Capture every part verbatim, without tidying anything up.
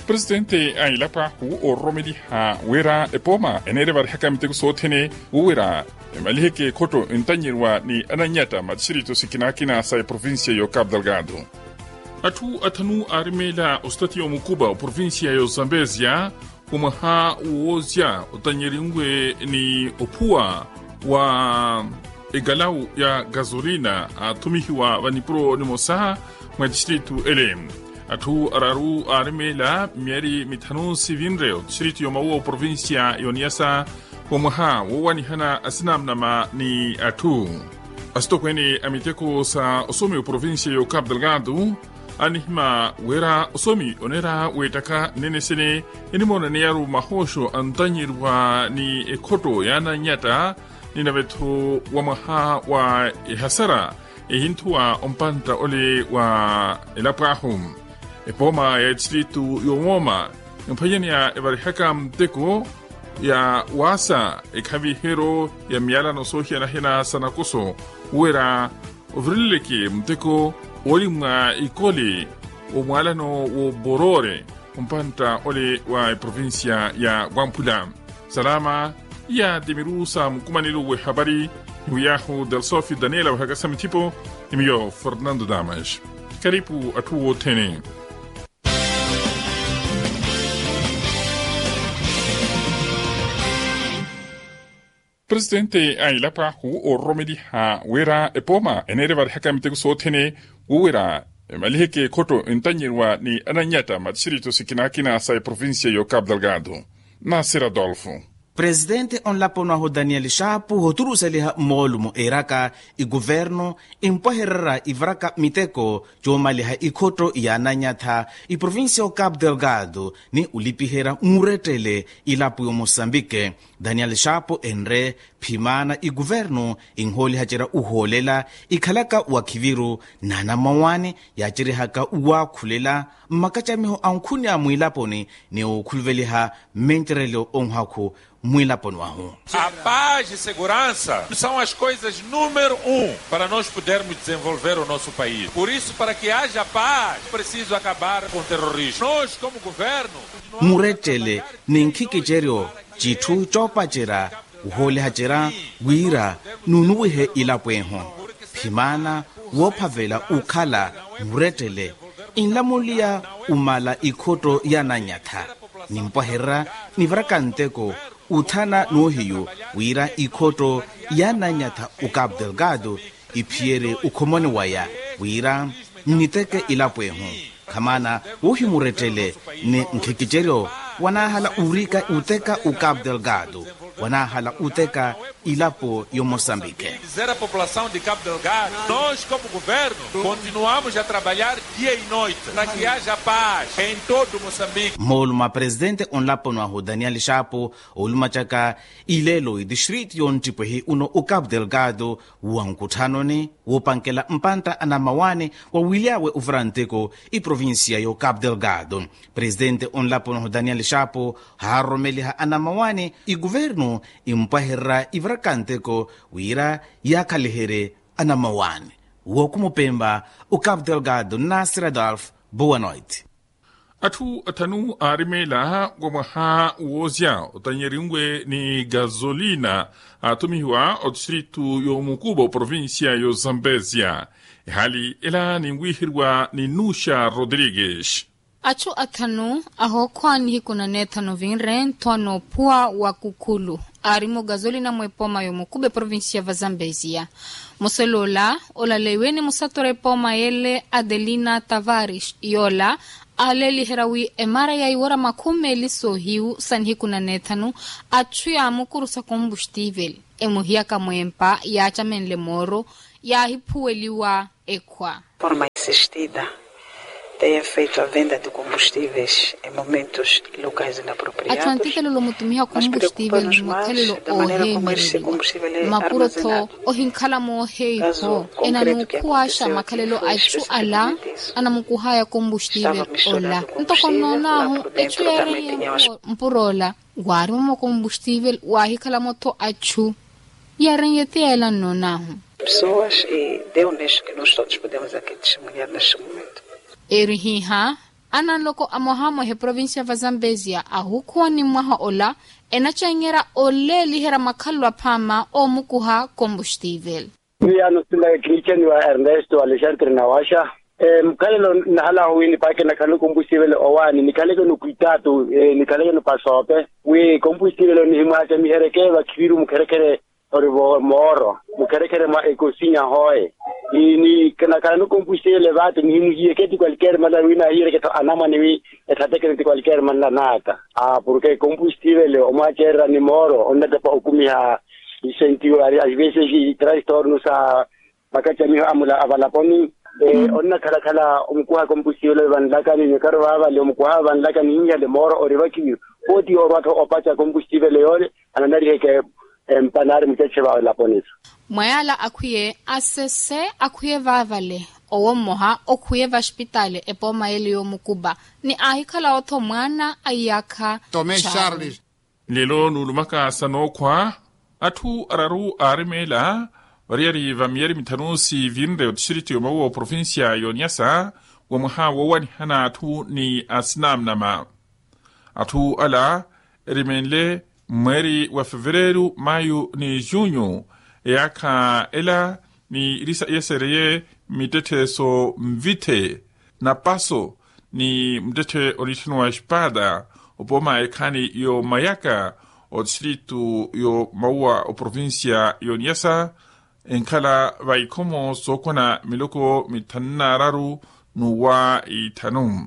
Presidente ailapa hu o romedi ha wera epoma enere var haka mitego sotene wera maliheke koto intanyirwa ni ananyata matshirito sikinakina sa provincia yo Cabo Delgado. Atu atanu armela ostati o Mukuba o provincia yo Zambezia kumaha uozia utanyiringwe ni opua wa egalau ya gasolina atumihiwa vanipro ni mosaha mwa distritu elem. Atu araru armela mieri mitanu sivinreo distritu yo maua o provincia yo niasa kumaha wawani hana asinamnama ni atu. Astokweni amiteko sa osomi o provincia yo Cabo Delgado anihima wera osomi onera wetaka nenesene enimona neyaru mahosho antanyirwa ni ekoto yana nyata nina vetu wamaha wa hasara ehintua ompanta ole wa elaprahum epoma ya distritu yomoma mpanyania evarihaka mteko ya wasa ekavi hero ya miala no sohia na hena sanakoso wera ovrileke mteko olimwa ikoli omwalano wo borore umpanta ole wa provincia ya Wampula. Salama ya demirusa mkumanilo we habari huyahu del Sofi Daniela wahakasami tipo imiyo Fernando Damas. Karibu atuwo tene. Presidente ailapa hu o romedi ha wera epoma enere var haka mitego sotene wera maliheke koto intanyirwa ni ananyata matshirito sikinakina sa provincia yo Cabo Delgado. Nasir Adolfo. Presidente onlapono ho Daniel Shapo hoturuseliha molumo eraka i governo impoherera ivraka miteko jomaliha ikoto yananyatha i provincia o Cabo Delgado ni ulipihera muretele ilapu yo Mozambique. Daniel Shapo enre phimana i governo inholi hachera uholela ikhalaka wa kiviru nana mawane yachiri haka uwa khulela makachamiho ankhuni a muilaponi ni ukhuluveliha menterelo onhaku muilaponi wahu. A paz e segurança são as coisas número um para nós podermos desenvolver o nosso país. Por isso, para que haja paz, preciso acabar com o terrorismo. Nós, como governo, muretele ninkhikijerio jithu chopachera uhole hachera wira nunuhe ilapweho phimana wophavela ukhala muretele inlamulia umala ikhoto yananyatha nimpoherra nivrakanteko uthana nohiyo wira ikhoto yananyatha u Cabo Delgado iphiere ukhomone waya wira niteke ilapweho khamana wohi muretele ni nkhikijerio wanahala urika uteka u Cabo Delgado wanahala uteka ilapo yo Moçambique. Dizer a população de Cabo Delgado, nós como governo continuamos a trabalhar dia e noite para que haja paz em todo Moçambique. Moluma presidente onlapono ho Daniel Shapo oluma chaka ilelo i district yon tipehi uno u Cabo Delgado wankuthanoni wopankela mpanta anamawane wa wiliawe uvranteko i provincia yo Cabo Delgado. Presidente onlapono ho Daniel Shapo haromeliha anamawane i governo impaherra ivrakanteko wira yakhalihere anamawane wokumupemba u Cabo Delgado. Nasir Adolfo, boa noite. Atu atanu arimela gomaha uozia utanyiringwe ni gasolina atumihiwa o distritu yo Mukuba o provincia yo Zambezia. Hali ela ni mwihirwa ni Nusha Rodrigues. Achu atanu aho kwani hikuna nethano vinre ntono pua wa kukulu arimo gasolina mwepoma yo Mukube provincia va Zambezia. Muselola olaleweni musatore poma yele Adelina Tavares yola aleli herawi emara ya iwara makume liso hiu sanhikuna nethanu achu ya mukurusa combustível emuhiaka mwempa ya chamenle moro ya hipueliwa ekwa. Forma assistida tenha feito a venda de combustíveis em momentos locais inapropriados. Atlantika lo mutumia combustível motelelo ohe mapuroto ohinkala mo heiho enanu kuasha makalelo achu ala anamukuhaya combustível ola ntokononahu echu yare mpurola gwari mo combustível wahikala moto achu yarenhete ela nonahu pessoas e deu nisso que nós todos podemos aqui testemunhar neste momento. Erihiha anan loko amohamo he provincia va Zambezia ahukuwa ni mwaha ola enachangera ole lihera makalwa pama o mukuha combustível. Ni ano sila Christian wa Ernesto Alexandre Nawasha. Eh, mkalelo nahala huini pake na kanu combustível owani nikaleko nukuitatu eh, nikaleko nupasope we combustível ni himacha mihereke wa kibiru mkerekere orivo moro mkerekere ma ekosinya hoe ni kana kanu combustível vatu ni hiye keti cualquier mala wina hiye que anama ni etate que cualquier mala nata ah porque combustível o machera ni moro onda te pa ukumia incentivo a veces y trastornos a makacha mi amula abalaponi eh onna kala kala umkuha combustível vanlaka ni karwa le umkuha vanlaka ni ya le moro orivaki odi orwato opacha combustível yole anandari ke empanar miteche va la ponis Mwayala akuye asese akuye vavale owo moha okuye va hospitale epoma ele yo mukuba ni ahikala otho mwana ayaka Tome Charles lelo nulumaka sanokwa atu araru arimela variari vamieri mitanusi vinde otshiriti yomawo provincia yonyasa wa mha wawani hana atu ni asnam nama atu ala rimenle mweri wa fevereru mayu ni junyo yaka ela ni irisa yesereye mitete so mvite na paso ni mtete original wa espada opoma ekani yo mayaka o distrito yo maua o provincia yo Niassa enkala vaikomo sokona miloko mitanararu nuwa itanum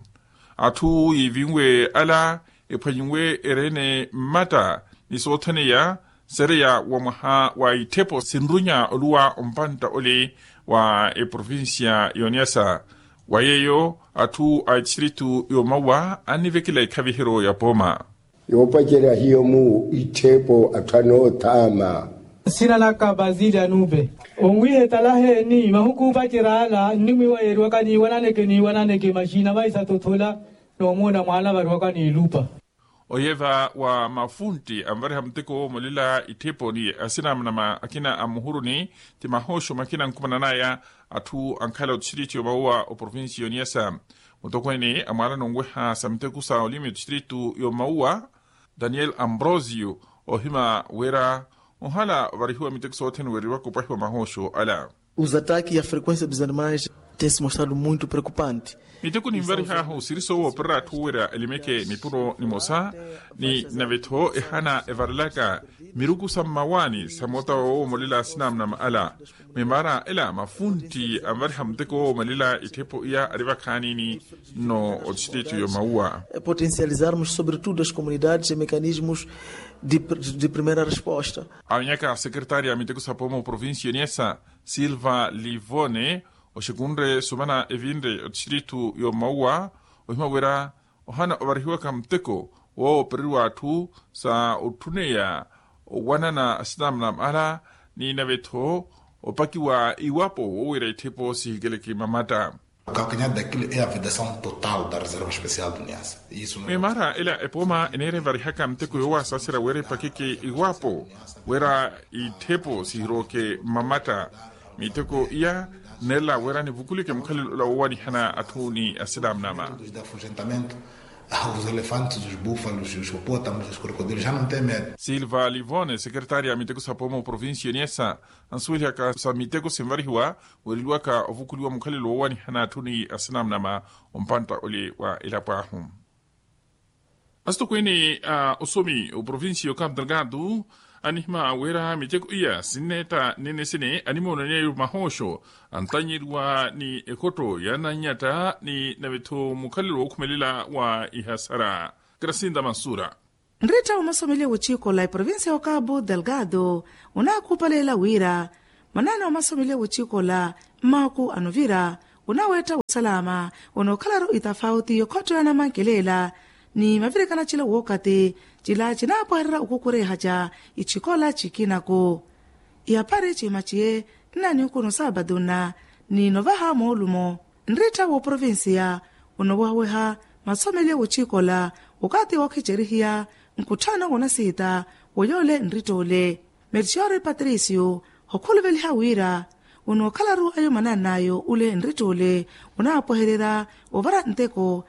atu yivingwe ala epanywe erene mata nisotane ya sereya wa maha wa itepo sinrunya oluwa umpanta ole wa e provincia yo Niassa wayeyo atu a distrito yo maua anivekile kavihiro ya poma yopakera hiyo mu itepo atano tama sina la kabazili anube ongwihe talahe ni mahuku bakira la nimi wa yerwaka ni wananeke ni wananeke mashina baisa totola no mona mwana barwaka ni lupa oyeva wa mafunti ambari hamteko molila itepo ni asina mnama akina amuhuru ni timahosho makina nkumananaya atu ankala distrito yo maua o provincio Niassa mutokweni amala nongweha samteku sa olimi distrito yo maua Daniel Ambrosio ohima wera ohala varihuwa miteku soten weriwa kupahiwa mahosho ala os ataques e a frequência dos animais tem se mostrado muito preocupante. Miteku ni mbari haho siriso wo perra tuwera elimeke ni puro ni mosa ni naveto ehana evarlaka miruku samawani samota wo molila sinam nam ala memara ela mafunti ambari hamteko molila itepo ia arriva kanini no distrito yo maua potencializarmos sobretudo as comunidades e mecanismos de, de primeira resposta. Anyaka secretária miteku sapomo província Niassa Silva Livone o secunre sumana evinde o distrito yo maua o himawera o hana ovarihiwa kamteko o periwa tu sa utuneya o wanana asnam nam ala ni naveto o pakiwa iwapo o wera itepo si geleki mamata O calcanhar daquilo é a vedação total da Reserva Especial do Niassa. Isso não... Memara ela epoma enere varihaka mteko yowa sasira were pakeke iwapo wera itepo si hiroke mamata miteko iya nela wera ni vukuli ke mkhali la wani hana atuni asidam nama de afugentamento os elefantes, os búfalos, os hipopótamos, os crocodilos já não tem medo. Silva Livone, secretária miteko sapomo província Niassa ansulia ka sa miteko simvariwa welwa ka vukuli wa mkhali la wani hana atuni asidam nama umpanta ole wa ilapahum asto kweni uh, osomi o província o Cabo Delgado anihma wera miteko iya sineta nene sine animo nene mahosho antanyirwa ni ekoto yana nyata ni naveto mukaliro kumelila wa ihasara Gracinda Mansura nreta umasomele uchiko la provincia o Cabo Delgado unakupalela wira manana umasomele uchiko la maku anovira unaweta usalama unokalaro itafauti yokoto yana mankelela ni mavirekana chila wokate chila chinapoherera ukukure haja ichikola chikinako iapare chimachie nani ukuno sabaduna ni novaha moulumo nreta wo provincia unowaweha masomele uchikola ukati wakicherihia nkutana wana sita woyole nritole Melchior Patricio hokuluveli hawira unokalaru ayo mananayo ule nritole unapoherera ovara nteko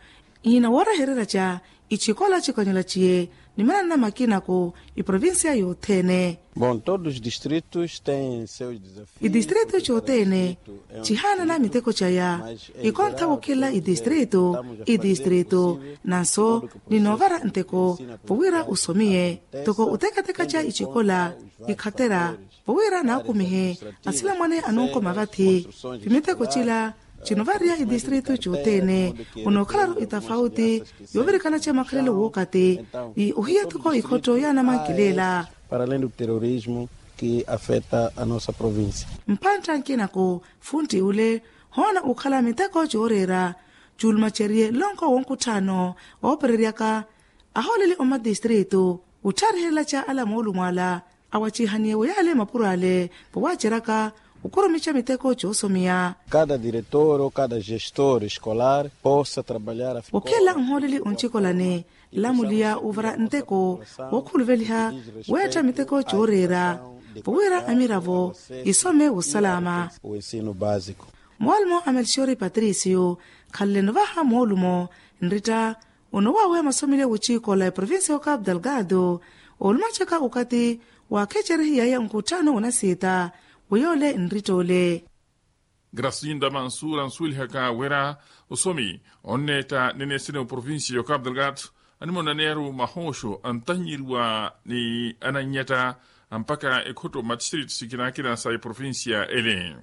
ina wara herera cha ichikola chikonyola chie nimana na makina ko i província yothene. Bom, todos os distritos têm seus desafios. I distrito chotene chihana na miteko chaya i konta ukila i distrito i distrito naso ni novara nteko powira usomie toko uteka teka cha ichikola i khatera powira na kumihe asila mwane anonko mavati pimiteko chila chinovaria i distrito chotene unokalaro itafauti yoverikana cha makalele wokate i uhia toko ikoto yana makilela para além do terrorismo que afeta a nossa província. Mpanta nkinako funti ule hona ukhala miteko chorera chulmacherie lonko wonkutano opereriaka aholele oma distrito utarihela cha ala molu mwala awachihanie yale mapurale powacheraka ukurumicha miteko chosomia. Cada diretor ou cada gestor escolar possa trabalhar a ukela nholele unchikolane lamulia uvara nteko wokuluveliha weta miteko chorera powira amiravo isome usalama o ensino básico. Mwalmo Amelchiori Patricio khalenovaha molumo nrita unowawe masomile uchikola província Cabo Delgado olmachaka ukati wa kecheri ya nkutano unasita uyole nritole. Gracinda Mansura Nsulhaka wera usomi oneta nene sine província yo Cabo Delgado animona neru mahosho antanyirwa ni ananyata ampaka ekoto madistritu sikinakina sa província ele.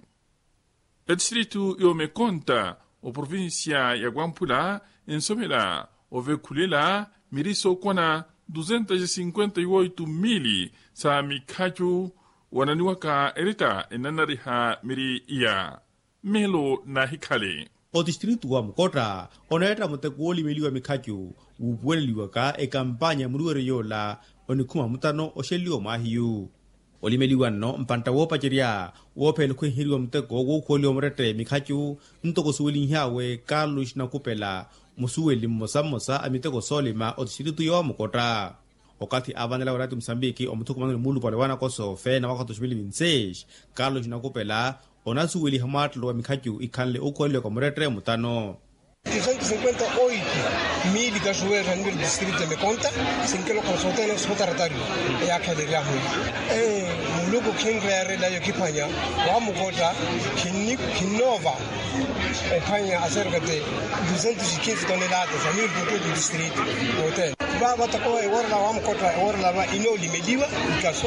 E distritu yo me conta o província ya Guampula ensomela o vekulela miriso kona duzentos e cinquenta e oito mili sa mikaju wananiwaka erita enanariha miri iya melo na hikale. O distrito wa Mkota onaeta mutekuoli miliwa mikaju upueliwa ka e kampanya muruere yola onikuma mutano oshelio mahiyu. Olimeliwa no mpanta wopa jeria wopel kuhiriwa mteko wokuoli omrete mikaju ntoko suweli nyawe Carlos na kupela musuweli mosa mosa amiteko solima o distrito yo Mkota. Wakati avanela warati Msambiki omutuku manuli mulu pale wana koso fe na wakato shibili vinsesh Carlos na kupela onasuweli hamatlo wa mikaju ikanle ukuoli kwa mretre mutano. duzentos e cinquenta e oito mil cachoeiras no distrito me conta, sem que lo consultem os rotatários. É aquele erro. É um lugar que entra lá e que panha, vamos contar que que nova é panha acerca de duzentas e quinze toneladas a nível do distrito. Hotel. Vai botar com agora lá vamos contar agora lá vai inoli mediva o caso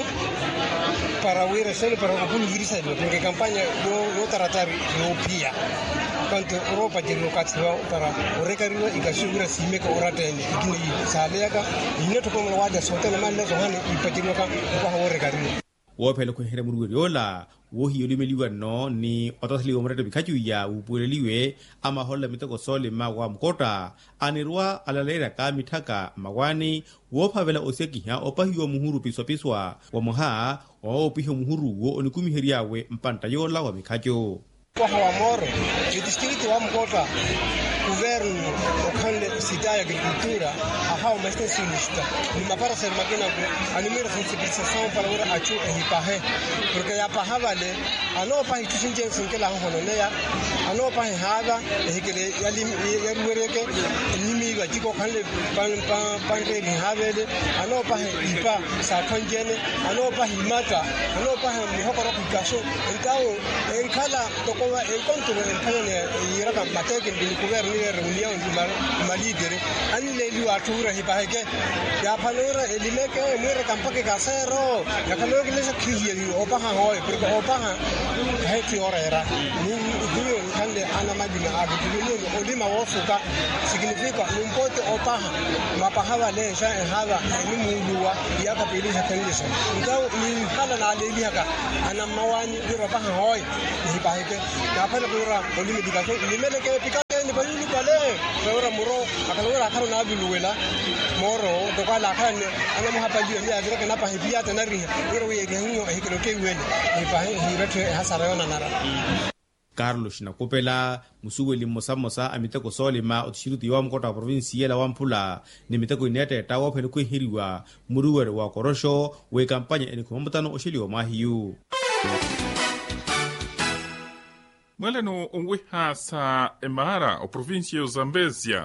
para o ir a para o bom vir sair porque a campanha do rotatário no pia. Quanto Europa de locação para o recario e gasura se me corratene e saleaga e neto como wada sotela manda zohani e patiloka kwa o recario wo pele ko here murugori yola wo hi yoli meliwa no ni otasli omreto bikaju ya upuleliwe ama hola mitoko sole ma wa Mkota anirwa alalera ka mitaka mawani wo phavela oseki ha opahiwa muhuru piswa piswa wa moha o opiho muhuru wo onikumi heriawe mpanta yola wa mikaju. Kwa Moro, o distrito wa Mkota, governo, o kande cidade agricultura, a hau mais tensionista. Numa para ser máquina a número de sensibilização para ora a chu e hipahe, porque ya pahavale, a no pahi tusinje sinke la hononeya, a no pahi hada, e que ya ya ruereke, nimi wa jiko kande pan pan pan re havele, a no pahi ipa sa kanjene, a no pahi mata, a no pahi mi hokoro pikaso, então en kala como encontro en kanya iraka mateke bin governo ni reunião de uma líder ani le liu atura hipaheke ya palora elimeke muere kampake kasero ya kaloro kilesa kihi opa ha hoy porque opa ha heti ora era ni dio kande ana madina abu dio odima wofuka significa un pote opa ha mapahawa le sha hava ni muluwa ya kapilisha kanisa então ni kala na le liaka ana mawani ropa ha hoy hipaheke ya pala pura olimi dikaso limele ke pikate ni bayulu pale ora muro akalora akaro na biluwela moro doka la kan ana mo hapali ni azira kana pa hipia tanari ora we ngiyo hikelo ke wele ni pa hirete hasara yona nara. Carlos na kupela musuweli mosa mosa amiteko solima otishiruti wa Mkota provinsia la Wampula ni miteko inete tawa pele ku hiriwa muruwere wa korosho we kampanya eni kumamutano oshili wa mahiyu. Mweleno unwiha sa emara o provincia yo Zambezia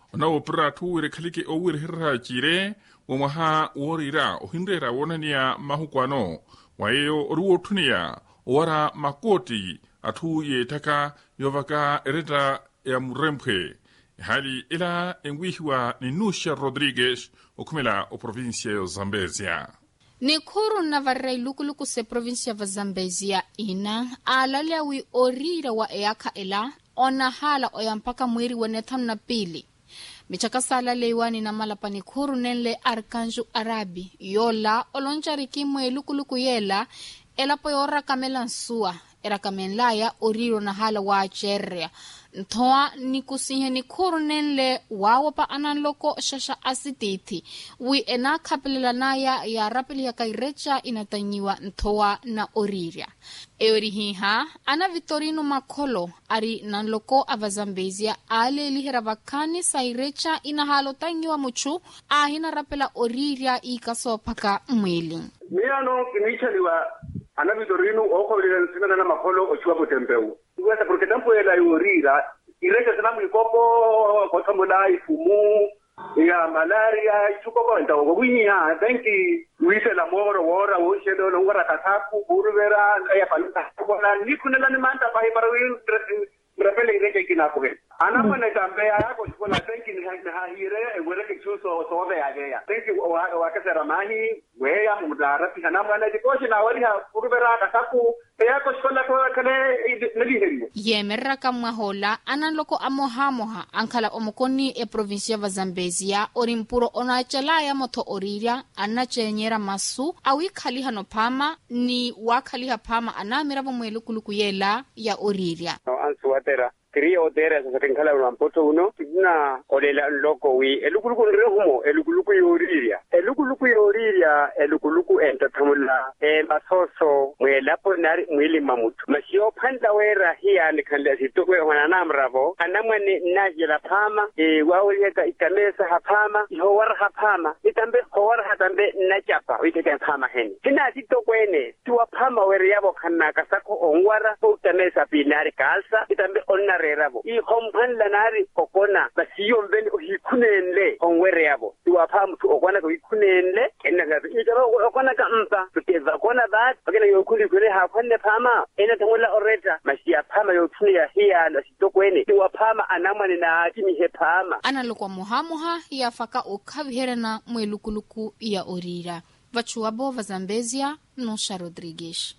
ona opra tu wire khalike o wire hirra jire wo maha worira o hindera wonania mahukwano wayo oruo tunia owara makoti atu ye taka yovaka ereta ya murempe hali ila engwihiwa ni Nusha Rodrigues okumela o provincia ya Zambezia. Ni khuru na varrai lukuluku se provincia va Zambezia ina alalia wi orira wa eaka ela ona hala oya mpaka mwiri wenetano na pili. Michakasala leiwani na malapani khuru nenle Arkanju Arabi yola olonjari kimwe lukuluku yela ela po yora kamela nsua era kamenlaya oriro na hala wa acherea ntoa ni kusihe ni khuru nenle wawo pa ananloko shasha asititi wi ena kapelela naya ya rapeli ya kairecha inatanyiwa ntoa na oriria eorihiha ana Vitorino Makolo ari nanloko ava Zambezia ale lihera vakani sairecha inahalo tanyiwa muchu ahina rapela oriria ikaso paka mwili miano kinichaliwa ana Vitorino oko vile na Makolo ochiwa potembeu ngwesa porque tampo ela yorira irecha sana mwikopo kwa tambola ifumu ya malaria chuko kwa ndawo winya benki wise la moro wora wo shedo no ngara kasaku burubera ya paluka kwa ni kunela ni manta pa para wi repele irecha kinapo he ana mwana tambe yako kwa na benki ni ha hire e wele kichuso so be ya benki wa kasera mahi we ya mudara pina mwana dikoshi na wali ha burubera kasaku yako shkola kwa kale naliheri yemerra kamwahola ananloko amohamoha ankala omokoni e provincia va Zambezia orimpuro ona chalaya moto oriria anachenyera masu awi khaliha no phama ni wakhaliha phama anamira bomwelu kulukuyela ya oriria no ansuatera Trio tere sa tingkala una poto uno na olela loko wi elukuluku nrehumo elukuluku yoriria elukuluku yoriria elukuluku entathamula e masoso mwelapo nari mwili mamutu masio phanda wera hiya nikanda sitokwe hona namravo anamwane najela phama e wawuleka ikamesa haphama ihowar haphama itambe howar hatambe nachapa witeke phama heni hina sitokwene tuwa phama wera yabo khanaka sako ongwara utamesa pinari kalsa itambe onna rabo I homphanla nari okona basiyombeni ohikhunenle onwere yabo tuwaphamu tu okona ko ikhunenle enagabe ijaba okona ka mpa tuteva kona bat bakena yokhuli kule haphane phama ena tangula oreta masiya phama yothuya hiya la sitokweni tuwaphama anamwane na timihe phama analokwa mohamoha yafaka okhaviherana mwelukuluku ya orira vachuabo va Zambezia Nusha Rodrigues.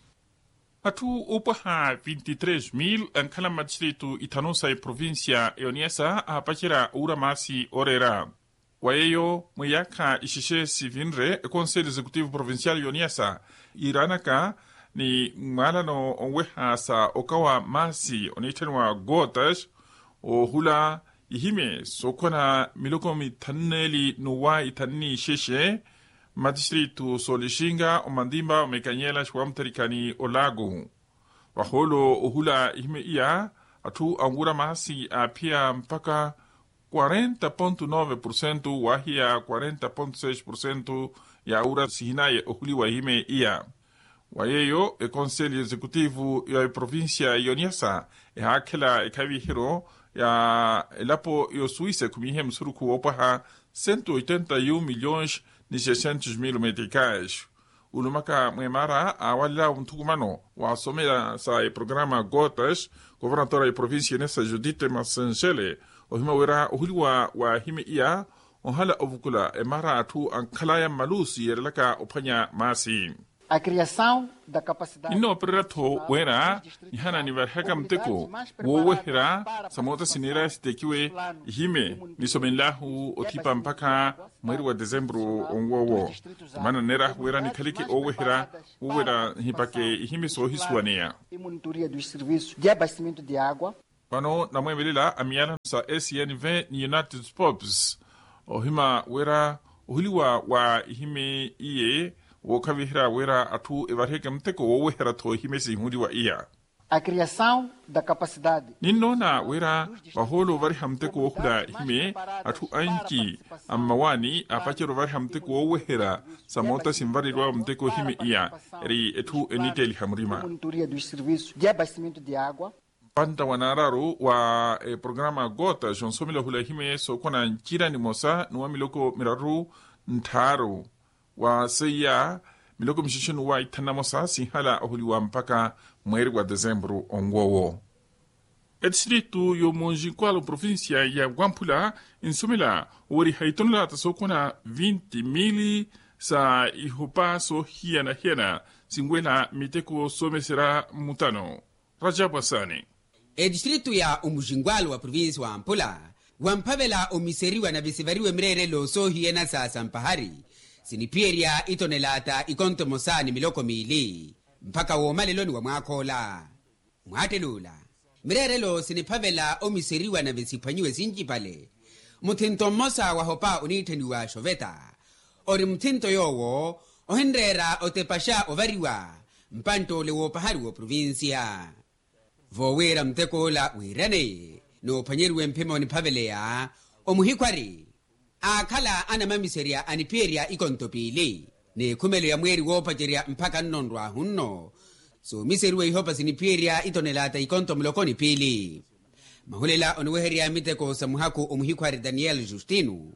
Atu upaha vinte e três mil ankala madistrito itanosa e província eoniesa a pachira ura masi orera. Waeyo mweyaka ishishe sivinre e conselho executivo provincial eoniesa iranaka ni malano onweha sa okawa masi onitenwa gotas o hula ihime sokona milokomi tanneli nuwa itanni sheshe madistrito Solishinga omandimba omekanyela shwamtarikani olago waholo ohula ihime ia atu angura masi apia mpaka quarenta vírgula nove por cento wahia quarenta vírgula seis por cento ya ura sihinaye ohuli wa ihime ia wayeyo e conselho executivo ya província Ioniasa e hakela e kavihiro ya elapo yo suíça kumihem suruku opaha cento e oitenta e um milhões ni seiscentos mil meticais. Ulumaka mwemara awala untukumano wa somera sa e programa Gotas, governadora e província nessa Judite Massangele, ohima wera ohuliwa wa hime ia, onhala ovukula e mara atu ankalaya malusi yerlaka opanya masi. A criação da capacidade ino operato wera ihana ni varhaka mteko wowehera samota sinera stekiwe hime ni somenlahu otipa mpaka mwezi wa Dezembro onwowo mana nera wera ni kaliki owehera wowera hipake hime so hiswania e monitoria dos serviços de abastecimento de água pano na mwemelela amiana sa S N V ni United Sports ohima wera ohuliwa wa hime iye wokavihira wera atu evarheka mteko wowehera to himesi hudi wa ia. A criação da capacidade. Ninona wera waholo varha mteko wohula hime atu anki amawani apachero varha mteko wowehera samota simvari rwa mteko hime ia eri etu eniteli hamrima. Monitoria dos serviços de abastecimento de água. panta wanararu wa e, programa gota jonsomilo hulahime so kona njira ni mosa nuwa miloko miraru ntaru wa seya miloko mishishinu wa itana mosa sinhala ahuliwa mpaka mweri wa dezembru ongowo. Edistritu yo monjinkwalo provincia ya Wampula insomila wari haitonla tasokona vinte mili sa ihopa so hiana hiana singwela miteko somesera mutano. Rajabu Asani. Edistritu ya umujingwalo wa provinsi wa Wampula wampavela omiseriwa na visivariwe mrere lo so hiena sa sampahari sinipieria itonelata ikonto mosani miloko mili mpaka womaleloni wa mwakola mwatelula mrere lo sinipavela omiseriwa na visipanywe sinji pale mutinto mosa wa hopa uniteniwa shoveta ori mutinto yowo ohendrera otepasha ovariwa mpanto lewo pahari wa provinsia vowera mtekola wirane no panyerwe mpemo ni pavelea omuhikwari akala ana mamiseria aniperia ikontopili ne kumelo ya mweri wopajeria mpaka nnondwa hunno so miserwe ihopa siniperia itonelata ikonto mlokoni pili mahulela onweheria miteko samuhaku omuhikwari Daniel Justino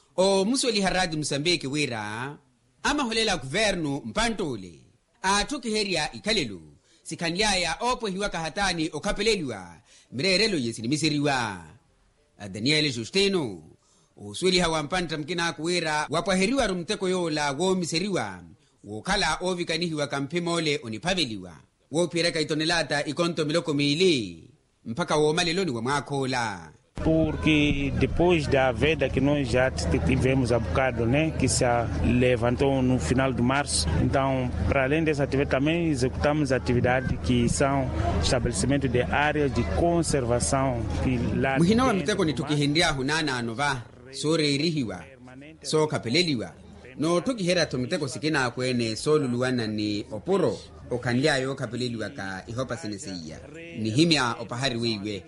o musweli haradi Msambiki wira ama hulela guvernu mpantole atuki heria ikalelu sikanyaya opo hiwaka hatani okapeleliwa mrerelo yesini misiriwa Daniel Justino usweli hawa mpanta mkina kuwira wapaheriwa rumteko yola wo misiriwa wokala ovikanihiwa kampimole onipaveliwa wopireka itonelata ikonto miloko mili mpaka womaleloni wa mwakola. Porque depois da veda que nós já tivemos há bocado, né, que se levantou no final de março, então, para além dessa atividade, também executamos atividades que são estabelecimento de áreas de conservação. Que lá muhina wa mteko ni tukihindia hunana anova, sore irihiwa, so kapeleliwa, no tukihera tumteko sikina kwene soluluwana ni opuro, okanliayo kapeleliwa ka ihopa sineseia, ni himya opahari weiwe.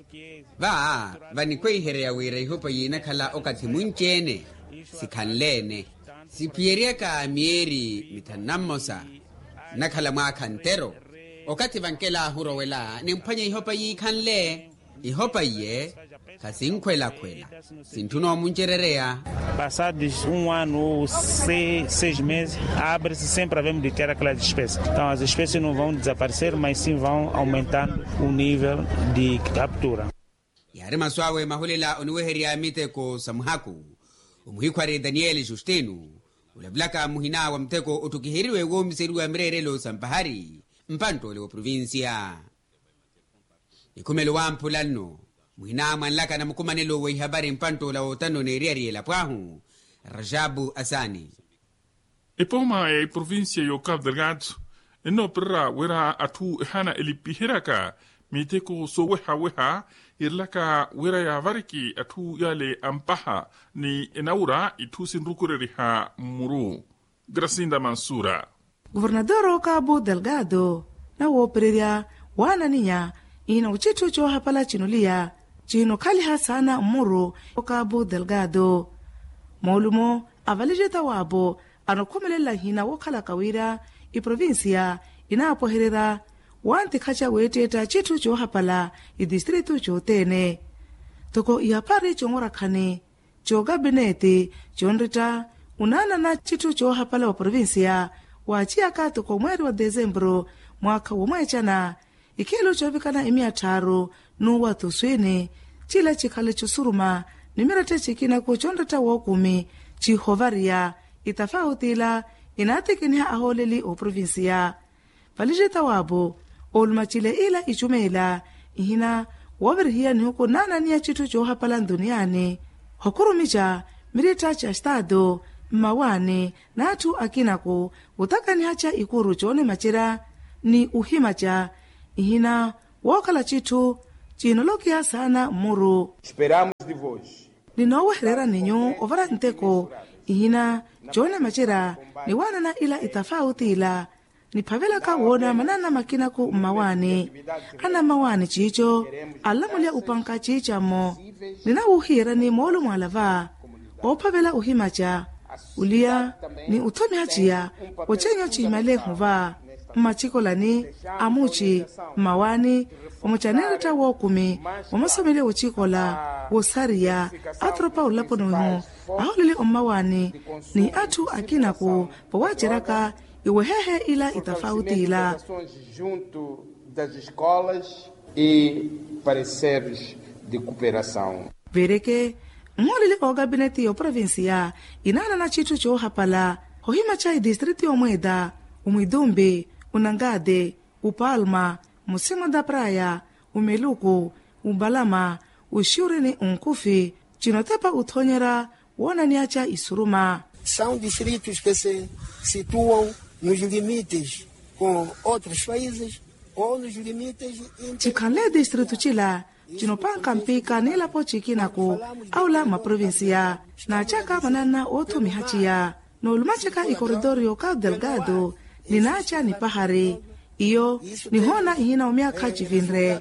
Va vanikwe herea wira ihopa yina kala okati munchene sikanlene sipiereka mieri mitanamosa nakala mwakantero okati vankela hurowela nimpanya ihopa yi kanle ihopa ye kasinkwela kwela sintuno munchererea. Passados um ano ou seis, seis meses, abre-se sempre havemos de ter aquelas espécies. Então as espécies não vão desaparecer, mas sim vão aumentando o nível de captura. Yare maswawe mahulela onuweheria miteko samuhaku umuhikwari Daniel Justino ulablaka muhina wa mteko utukihiriwe wo mseriwa mrerelo sampahari mpanto lewo provinsia ikumelo wampulano muhina manlaka na mukumanelo wa habari mpanto la otano neriari la pwahu Rajabu Asani. Ipoma e provinsia yo Cabo Delgado eno pera wera atu hana elipihiraka miteko so weha weha irlaka wera ya variki atu yale ampaha ni enaura itu sinrukureriha muru. Gracinda Mansura. Governador Cabo Delgado na wopereria wana ninya ina uchitu cho hapala chinulia chino kali hasana muru Cabo Delgado maulumo avalijeta wabo anokomelela hina wakala kawira i provincia inapoherera wanti kacha weteta chitu cho hapala i distritu cho tene toko iapari chongora kane cho gabinete chonrita unana na chitu cho hapala wa provincia wachiaka toko mweri wa Dezembro mwaka wa mwechana ikelo cho vikana imia taro nuwa tuswene chila chikale chusuruma nimirate chikina kuchonrita wakumi chihovaria itafautila inatikiniha aholeli o provincia valijeta wabo olmachile ila ichumela ihina wavirhia ni huko nana niya chitu cho hapala duniani hokurumicha mirita cha estado mawane natu akinako utakani hacha ikuru chone machira ni uhimacha ihina wakala chitu chinolokia sana muru. Esperamos de vos. Ninowe herera ninyo ovara nteko ihina chone machira ni wana na ila itafauti ila ni pavela ka wona manana makina ku mawane ana mawane chicho alamulia upanka chicha mo nina uhira ni molo mwalava o pavela uhimacha ulia ni utomi hachia ochenyo chimale huva mmachikolani amuchi mawani omuchaneleta wokumi omasomele wochikola wosariya atropa ulaponoiho aholele omawani ni atu akinaku powajeraka iwehehe ila itafautila junto das escolas e pareceres de cooperação. vereke ngolele o gabinete yo provincia inana na chitu cho hapala hohima chai distrito yo Mweda, umwidumbi, unangade, upalma, musima da praia, umeluku, umbalama, ushureni unkufi, chinotepa uthonyera, wona niacha isuruma. São distritos que se situam nos limites com outros países ou nos limites Chikanle distrito chila, chinopanka mpika nila po chikinaku, aula maprovincia, na chaka manana oto mihachia, no lumachaka ikoridorio Cabo Delgado, ninacha ni pahari, iyo ni hona ihina umiaka chivinre.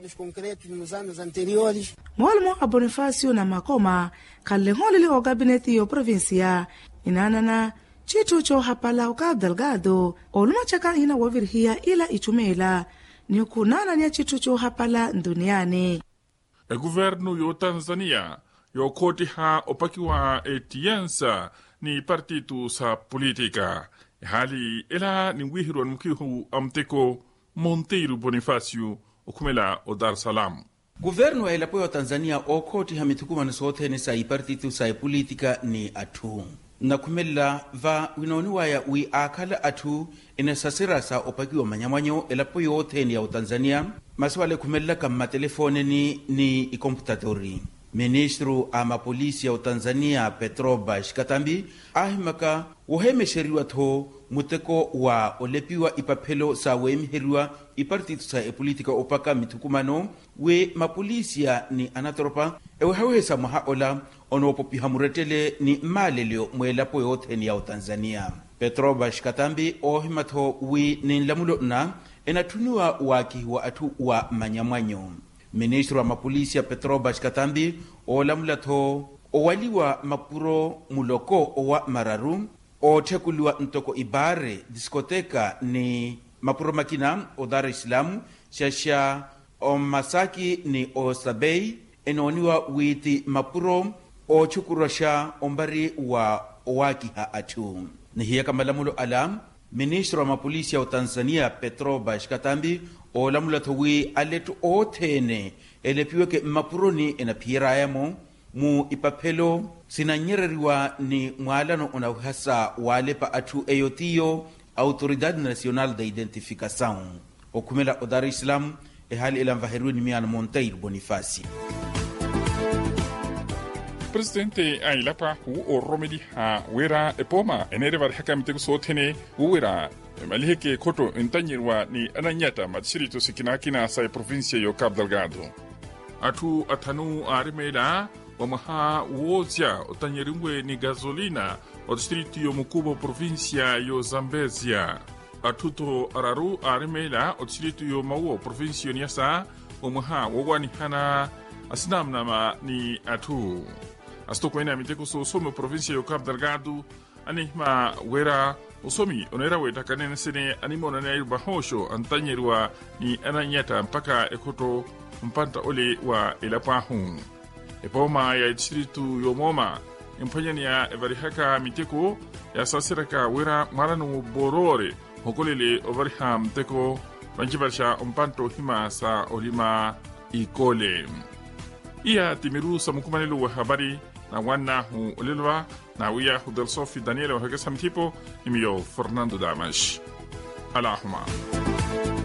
Mwalmo a Bonifacio na Makoma, kalle holili o gabineti yo provincia, inanana, chitu cho hapala o Cabo Delgado, o lumachaka ihina wavirhia ila ichumela, ni kunana niya chitu cho hapala duniani. E governo yo Tanzania yo koti ha opakiwa etiensa ni partitu sa politika. Hali ela ni wihiron mkihu amteko Monteiro Bonifacio okumela o Dar es Salaam. Governo e l'apoio a Tanzania o koti hamitukuma nisote ni sa partitu sa politika ni atu. Na kumela va winoniwa ya ui akala atu ina sasira sa opakiwa manyamanyo e l'apoio o teni ya Tanzania maswale kumela kama telefone ni ni ikomputatori. Ministro ama polisi ya Tanzania Petrobras Katambi ahimaka uhemesheriwa to muteko wa olepiwa ipapelo sa wemheriwa ipartitu sa e politika opaka mitukumano we mapolisia ni anatropa ewe hawesa mahaola ono popihamuretele ni maleleo mwelapo yote ni ya Tanzania. Petrobras Katambi ohimato we ni lamulo na enatuniwa waki wa atu wa manyamwanyo. Ministro wa mapolisi ya Petrobras Katambi o lamulato o waliwa mapuro muloko o wa mararu o tekuliwa ntoko ibare diskoteka ni mapuro makina o Dar es Salaam shasha o Masaki ni o Sabei enoniwa witi mapuro o chukurasha ombari wa waki haatu. Ni hiya kamalamulo alam Ministro wa mapolisi ya Tanzania Petrobras Katambi o lamulato wi aletu o tene elepiweke mapuroni enapira yamo mu ipapelo sinanyereriwa ni mwalano unauhasa walepa atu eyotiyo Autoridade Nacional de Identificação okumela o Dar es Salaam e hali ila mvaheru ni miana Monteiro Bonifacio. Presidente Ailapa hu o romedi ha wera epoma enere var hakamte sotene wera maliheke koto intanyirwa ni ananyata matsirito sikinakina sa provincia yo Cabo Delgado. Atu atanu arimela wa maha wozia otanyiringwe ni gasolina o distrito yo Mukubo provincia yo Zambezia. Atuto araru arimela o distrito yo Mawo provincia Niassa wa maha wogwani hana asinamnama ni atu. Astoko ina miteko so somo provincia yo Cabo Delgado ani ma wera usomi onera weta kanene sene animo na nayu bahosho antanyerwa ni ananyata mpaka ekoto mpanta ole wa ilapahu epoma ya distritu yo Moma impanyani ya evarihaka miteko ya sasiraka wera maranu borore hokolele ovariha mteko banjibarsha mpanto hima sa olima ikole iya timiru sa mukumanelo wa habari na wana hu ulilwa na wia hu del Sofi Daniela wa hagasam tipo imiyo Fernando Damas. Alahuma.